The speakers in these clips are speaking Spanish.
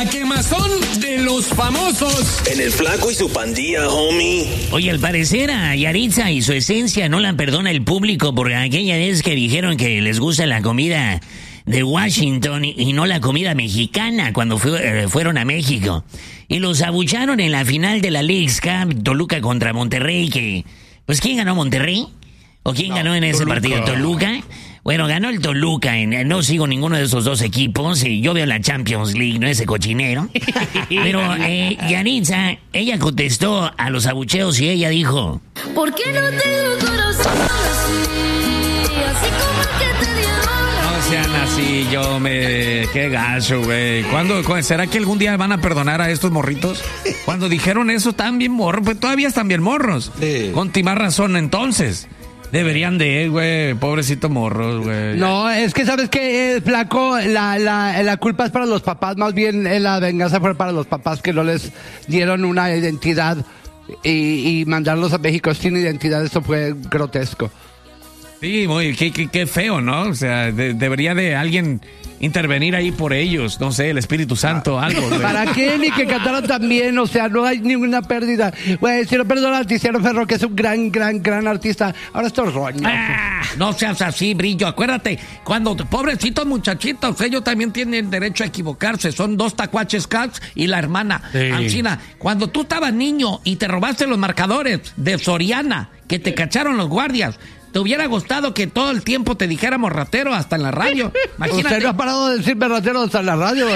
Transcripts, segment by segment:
La quemazón de los famosos. En el Flaco y su pandilla, homie. Oye, al parecer a Yaritza y su esencia no la perdona el público por aquella vez que dijeron que les gusta la comida de Washington y no la comida mexicana cuando fueron a México. Y los abucharon en la final de la Leagues Cup, Toluca contra Monterrey, que... Pues, ¿quién ganó, Monterrey? ¿O quién ganó en ese partido? ¿Toluca? Bueno, ganó el Toluca. No sigo ninguno de esos dos equipos. Y yo veo la Champions League, no ese cochinero. Pero Yaritza, ella contestó a los abucheos y ella dijo... ¿Por qué no tengo corazón así como el que te dio? No sean así, Qué gacho, güey. ¿Será que algún día van a perdonar a estos morritos? Cuando dijeron eso, estaban bien morros. Pues todavía están bien morros. Sí. Con más razón, entonces. Deberían de, güey, pobrecito morros, güey. No, es que sabes que, Flaco, la culpa es para los papás, más bien la venganza fue para los papás que no les dieron una identidad y mandarlos a México sin identidad, eso fue grotesco. Sí, muy, qué feo, ¿no? O sea, debería de alguien intervenir ahí por ellos, no sé, el Espíritu Santo, algo. Güey. ¿Para qué? Ni que cantaran también, o sea, no hay ninguna pérdida. Güey, si no perdona al Tiziano Ferro, que es un gran artista, ahora estos roños. No seas así, Brillo, acuérdate, cuando, pobrecitos muchachitos, ellos también tienen derecho a equivocarse, son dos tacuaches cats y la hermana, Ancina. Cuando tú estabas niño y te robaste los marcadores de Soriana, que te cacharon los guardias, ¿te hubiera gustado que todo el tiempo te dijéramos ratero hasta en la radio? Imagínate. Usted no ha parado de decirme ratero hasta en la radio.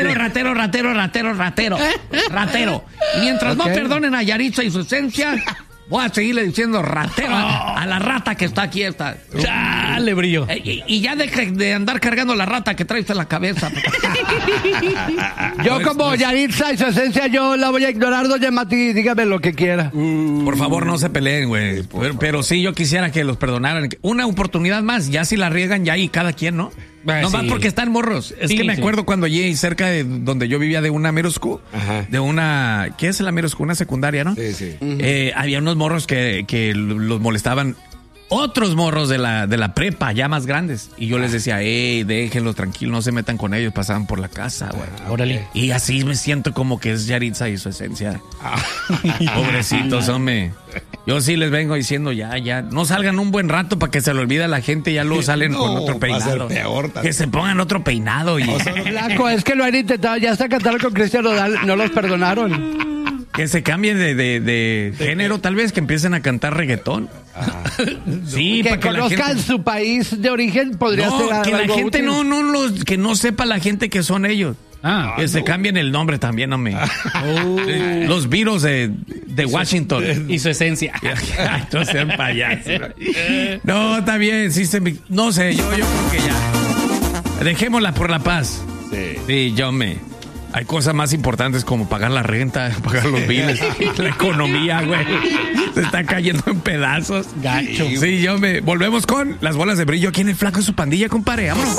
Ratero. Y mientras no perdonen a Yaritza y su esencia, voy a seguirle diciendo ratero a la rata que está aquí. Chale, Brillo. Y ya deje de andar cargando la rata que traes en la cabeza. Yo como Yaritza y su esencia, yo la voy a ignorar, doña Mati, dígame lo que quiera. Por favor, no se peleen, güey. Pero sí, yo quisiera que los perdonaran. Una oportunidad más, ya si la riegan, ya y cada quien, ¿no? No más porque están morros. Es que me acuerdo cuando llegué cerca de donde yo vivía de una middle school, de una... ¿Qué es la middle school? Una secundaria, ¿no? Sí. Había unos morros que los molestaban. Otros morros de la prepa, ya más grandes. Y yo les decía, déjenlos tranquilos, no se metan con ellos, pasaban por la casa, güey. Órale. Y así me siento como que es Yaritza y su esencia. Pobrecitos, hombre. Yo sí les vengo diciendo, ya, no salgan un buen rato para que se le olvide a la gente, ya luego salen con otro peinado. Que se pongan otro peinado. Blanco, es que lo han intentado, ya hasta cantaron con Cristian Nodal, no los perdonaron. Que se cambien de género, tal vez, que empiecen a cantar reggaetón. Sí, que conozcan su país de origen, podría ser que la gente útil. que no sepa la gente que son ellos. Que se cambien el nombre también, hombre. Los Beatles de Washington. Y su esencia. Entonces sean payasos. No, está bien, no sé, yo creo que ya. Dejémosla por la paz. Sí, hay cosas más importantes como pagar la renta, pagar los biles, la economía, güey. Se está cayendo en pedazos. Gacho. Sí, volvemos con las bolas de Brillo aquí en el Flaco y su pandilla, compadre. Vámonos.